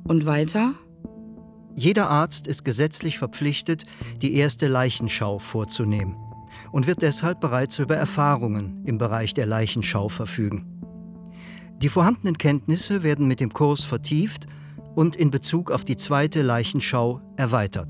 Und weiter? Jeder Arzt ist gesetzlich verpflichtet, die erste Leichenschau vorzunehmen und wird deshalb bereits über Erfahrungen im Bereich der Leichenschau verfügen. Die vorhandenen Kenntnisse werden mit dem Kurs vertieft und in Bezug auf die zweite Leichenschau erweitert.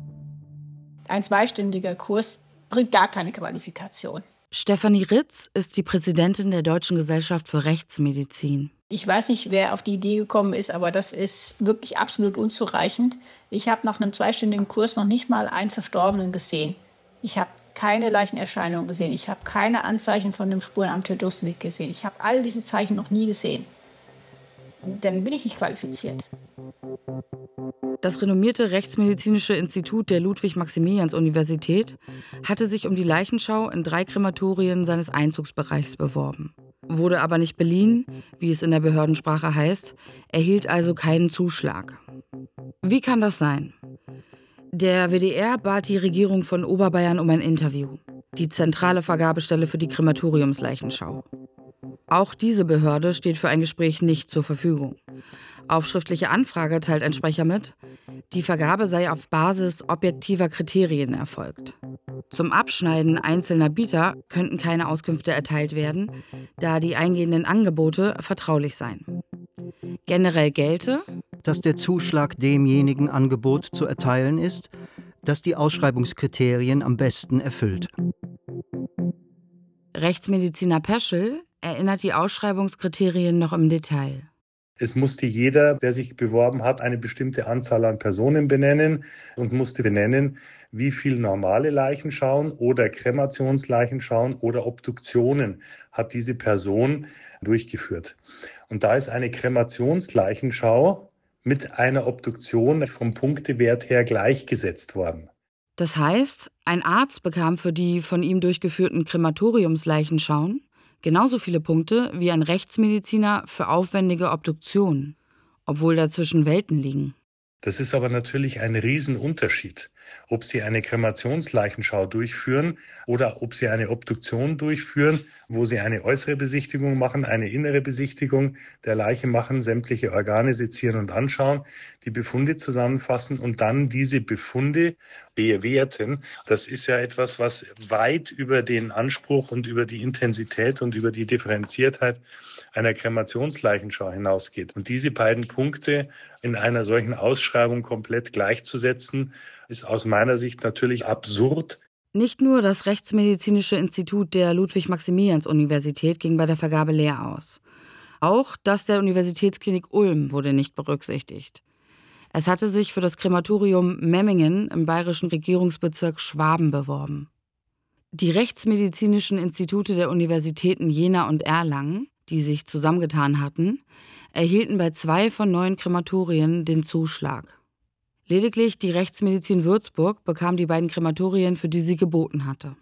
Ein zweistündiger Kurs bringt gar keine Qualifikation. Stefanie Ritz ist die Präsidentin der Deutschen Gesellschaft für Rechtsmedizin. Ich weiß nicht, wer auf die Idee gekommen ist, aber das ist wirklich absolut unzureichend. Ich habe nach einem zweistündigen Kurs noch nicht mal einen Verstorbenen gesehen. Ich habe keine Leichenerscheinungen gesehen. Ich habe keine Anzeichen von dem Spuren am Tötungsweg gesehen. Ich habe all diese Zeichen noch nie gesehen. Dann bin ich nicht qualifiziert. Das renommierte Rechtsmedizinische Institut der Ludwig-Maximilians-Universität hatte sich um die Leichenschau in 3 Krematorien seines Einzugsbereichs beworben. Wurde aber nicht beliehen, wie es in der Behördensprache heißt, erhielt also keinen Zuschlag. Wie kann das sein? Der WDR bat die Regierung von Oberbayern um ein Interview, die zentrale Vergabestelle für die Krematoriumsleichenschau. Auch diese Behörde steht für ein Gespräch nicht zur Verfügung. Auf schriftliche Anfrage teilt ein Sprecher mit, die Vergabe sei auf Basis objektiver Kriterien erfolgt. Zum Abschneiden einzelner Bieter könnten keine Auskünfte erteilt werden, da die eingehenden Angebote vertraulich seien. Generell gelte, dass der Zuschlag demjenigen Angebot zu erteilen ist, das die Ausschreibungskriterien am besten erfüllt. Rechtsmediziner Peschel erinnert die Ausschreibungskriterien noch im Detail. Es musste jeder, der sich beworben hat, eine bestimmte Anzahl an Personen benennen und musste benennen, wie viel normale Leichenschauen oder Kremationsleichenschauen oder Obduktionen hat diese Person durchgeführt. Und da ist eine Kremationsleichenschau mit einer Obduktion vom Punktewert her gleichgesetzt worden. Das heißt, ein Arzt bekam für die von ihm durchgeführten Krematoriumsleichenschauen genauso viele Punkte wie ein Rechtsmediziner für aufwendige Obduktionen, obwohl dazwischen Welten liegen. Das ist aber natürlich ein Riesenunterschied, ob Sie eine Kremationsleichenschau durchführen oder ob Sie eine Obduktion durchführen, wo Sie eine äußere Besichtigung machen, eine innere Besichtigung der Leiche machen, sämtliche Organe sezieren und anschauen, die Befunde zusammenfassen und dann diese Befunde bewerten. Das ist ja etwas, was weit über den Anspruch und über die Intensität und über die Differenziertheit einer Kremationsleichenschau hinausgeht. Und diese beiden Punkte in einer solchen Ausschreibung komplett gleichzusetzen, ist aus meiner Sicht natürlich absurd. Nicht nur das Rechtsmedizinische Institut der Ludwig-Maximilians-Universität ging bei der Vergabe leer aus. Auch das der Universitätsklinik Ulm wurde nicht berücksichtigt. Es hatte sich für das Krematorium Memmingen im bayerischen Regierungsbezirk Schwaben beworben. Die rechtsmedizinischen Institute der Universitäten Jena und Erlangen, die sich zusammengetan hatten, erhielten bei 2 von 9 Krematorien den Zuschlag. Lediglich die Rechtsmedizin Würzburg bekam die beiden Krematorien, für die sie geboten hatte.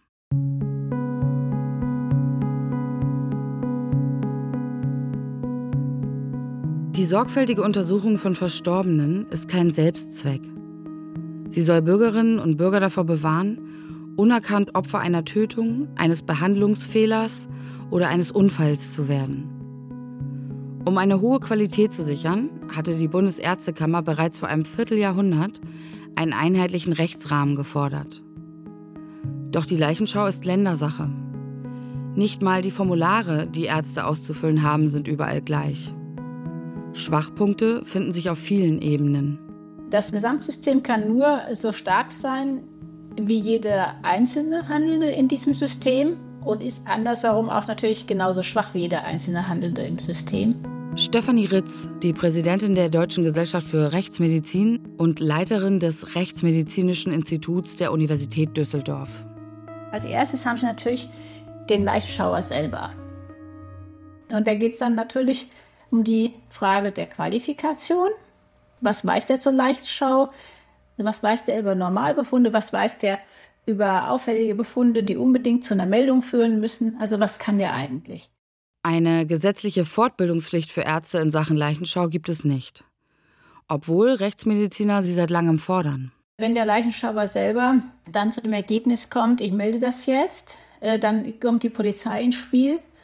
Die sorgfältige Untersuchung von Verstorbenen ist kein Selbstzweck. Sie soll Bürgerinnen und Bürger davor bewahren, unerkannt Opfer einer Tötung, eines Behandlungsfehlers oder eines Unfalls zu werden. Um eine hohe Qualität zu sichern, hatte die Bundesärztekammer bereits vor einem Vierteljahrhundert einen einheitlichen Rechtsrahmen gefordert. Doch die Leichenschau ist Ländersache. Nicht mal die Formulare, die Ärzte auszufüllen haben, sind überall gleich. Schwachpunkte finden sich auf vielen Ebenen. Das Gesamtsystem kann nur so stark sein, wie jeder einzelne Handelnde in diesem System und ist andersherum auch natürlich genauso schwach wie jeder einzelne Handelnde im System. Stefanie Ritz, die Präsidentin der Deutschen Gesellschaft für Rechtsmedizin und Leiterin des Rechtsmedizinischen Instituts der Universität Düsseldorf. Als erstes haben Sie natürlich den Leichenschauer selber. Und da geht es dann natürlich um die Frage der Qualifikation. Was weiß der zur Leichenschau? Was weiß der über Normalbefunde? Was weiß der über auffällige Befunde, die unbedingt zu einer Meldung führen müssen? Also was kann der eigentlich? Eine gesetzliche Fortbildungspflicht für Ärzte in Sachen Leichenschau gibt es nicht. Obwohl Rechtsmediziner sie seit langem fordern. Wenn der Leichenschauer selber dann zu dem Ergebnis kommt, ich melde das jetzt, dann kommt die Polizei ins Spiel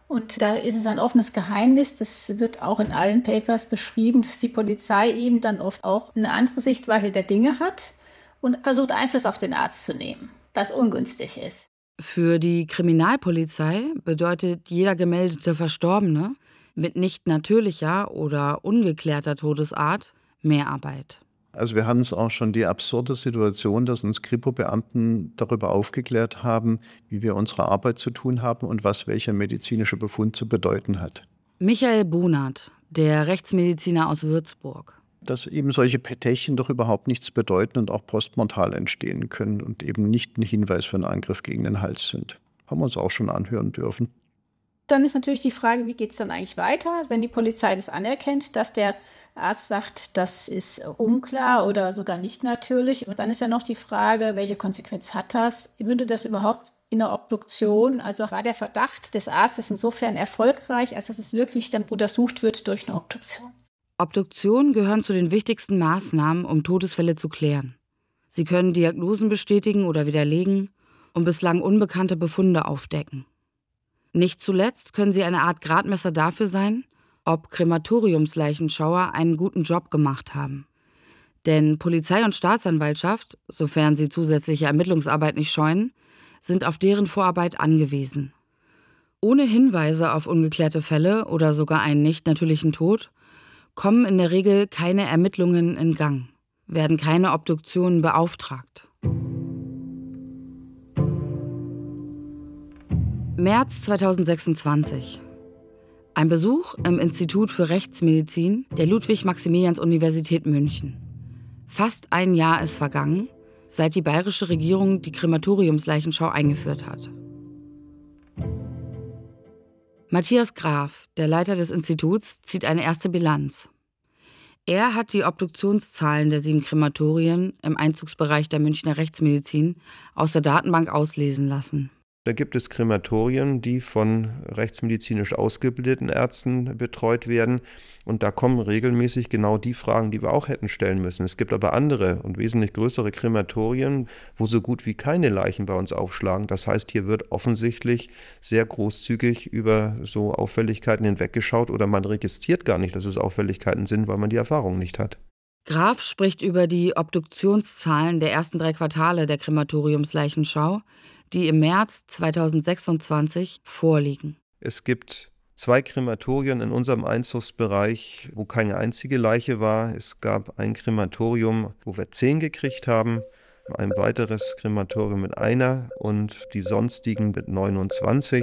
Und da ist es ein offenes Geheimnis, das wird auch in allen Papers beschrieben, dass die Polizei eben dann oft auch eine andere Sichtweise der Dinge hat und versucht, Einfluss auf den Arzt zu nehmen, was ungünstig ist. Für die Kriminalpolizei bedeutet jeder gemeldete Verstorbene mit nicht natürlicher oder ungeklärter Todesart Mehrarbeit. Also wir hatten es auch schon die absurde Situation, dass uns Kripo-Beamten darüber aufgeklärt haben, wie wir unsere Arbeit zu tun haben und was welcher medizinische Befund zu bedeuten hat. Michael Bonert, der Rechtsmediziner aus Würzburg. Dass eben solche Petechien doch überhaupt nichts bedeuten und auch postmortal entstehen können und eben nicht ein Hinweis für einen Angriff gegen den Hals sind. Haben wir uns auch schon anhören dürfen. Dann ist natürlich die Frage, wie geht es dann eigentlich weiter, wenn die Polizei das anerkennt, dass der Arzt sagt, das ist unklar oder sogar nicht natürlich. Und dann ist ja noch die Frage, welche Konsequenz hat das? Würde das überhaupt in der Obduktion, also war der Verdacht des Arztes insofern erfolgreich, als dass es wirklich dann untersucht wird durch eine Obduktion? Obduktionen gehören zu den wichtigsten Maßnahmen, um Todesfälle zu klären. Sie können Diagnosen bestätigen oder widerlegen und bislang unbekannte Befunde aufdecken. Nicht zuletzt können sie eine Art Gradmesser dafür sein, ob Krematoriumsleichenschauer einen guten Job gemacht haben. Denn Polizei und Staatsanwaltschaft, sofern sie zusätzliche Ermittlungsarbeit nicht scheuen, sind auf deren Vorarbeit angewiesen. Ohne Hinweise auf ungeklärte Fälle oder sogar einen nicht natürlichen Tod kommen in der Regel keine Ermittlungen in Gang, werden keine Obduktionen beauftragt. März 2026. Ein Besuch im Institut für Rechtsmedizin der Ludwig-Maximilians-Universität München. Fast ein Jahr ist vergangen, seit die bayerische Regierung die Krematoriumsleichenschau eingeführt hat. Matthias Graf, der Leiter des Instituts, zieht eine erste Bilanz. Er hat die Obduktionszahlen der 7 Krematorien im Einzugsbereich der Münchner Rechtsmedizin aus der Datenbank auslesen lassen. Da gibt es Krematorien, die von rechtsmedizinisch ausgebildeten Ärzten betreut werden. Und da kommen regelmäßig genau die Fragen, die wir auch hätten stellen müssen. Es gibt aber andere und wesentlich größere Krematorien, wo so gut wie keine Leichen bei uns aufschlagen. Das heißt, hier wird offensichtlich sehr großzügig über so Auffälligkeiten hinweggeschaut oder man registriert gar nicht, dass es Auffälligkeiten sind, weil man die Erfahrung nicht hat. Graf spricht über die Obduktionszahlen der ersten 3 Quartale der Krematoriumsleichenschau, die im März 2026 vorliegen. Es gibt 2 Krematorien in unserem Einzugsbereich, wo keine einzige Leiche war. Es gab ein Krematorium, wo wir 10 gekriegt haben, ein weiteres Krematorium mit 1 und die sonstigen mit 29.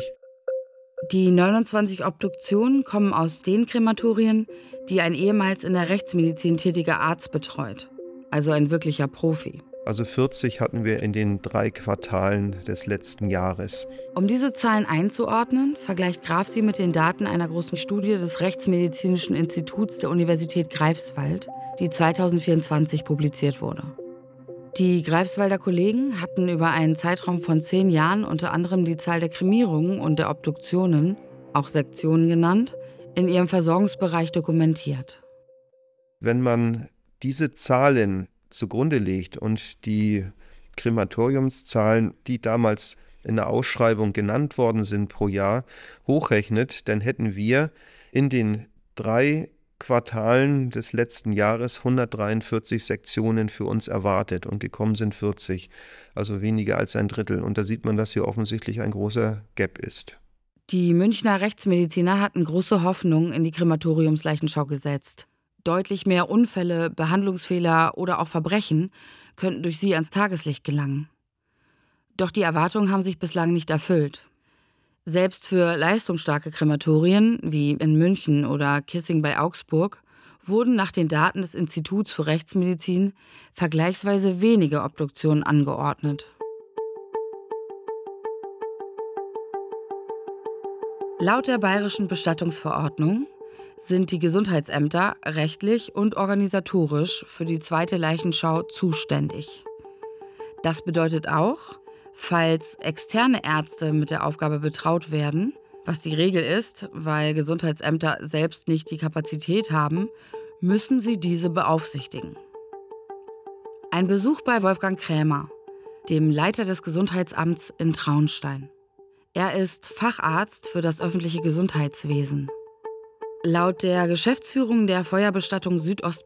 Die 29 Obduktionen kommen aus den Krematorien, die ein ehemals in der Rechtsmedizin tätiger Arzt betreut, also ein wirklicher Profi. Also 40 hatten wir in den 3 Quartalen des letzten Jahres. Um diese Zahlen einzuordnen, vergleicht Graf sie mit den Daten einer großen Studie des Rechtsmedizinischen Instituts der Universität Greifswald, die 2024 publiziert wurde. Die Greifswalder Kollegen hatten über einen Zeitraum von 10 Jahren unter anderem die Zahl der Kremierungen und der Obduktionen, auch Sektionen genannt, in ihrem Versorgungsbereich dokumentiert. Wenn man diese Zahlen zugrunde legt und die Krematoriumszahlen, die damals in der Ausschreibung genannt worden sind pro Jahr, hochrechnet, dann hätten wir in den 3 Quartalen des letzten Jahres 143 Sektionen für uns erwartet und gekommen sind 40, also weniger als ein Drittel. Und da sieht man, dass hier offensichtlich ein großer Gap ist. Die Münchner Rechtsmediziner hatten große Hoffnung in die Krematoriumsleichenschau gesetzt. Deutlich mehr Unfälle, Behandlungsfehler oder auch Verbrechen könnten durch sie ans Tageslicht gelangen. Doch die Erwartungen haben sich bislang nicht erfüllt. Selbst für leistungsstarke Krematorien, wie in München oder Kissing bei Augsburg, wurden nach den Daten des Instituts für Rechtsmedizin vergleichsweise wenige Obduktionen angeordnet. Laut der Bayerischen Bestattungsverordnung sind die Gesundheitsämter rechtlich und organisatorisch für die zweite Leichenschau zuständig. Das bedeutet auch, falls externe Ärzte mit der Aufgabe betraut werden, was die Regel ist, weil Gesundheitsämter selbst nicht die Kapazität haben, müssen sie diese beaufsichtigen. Ein Besuch bei Wolfgang Krämer, dem Leiter des Gesundheitsamts in Traunstein. Er ist Facharzt für das öffentliche Gesundheitswesen. Laut der Geschäftsführung der Feuerbestattung Südost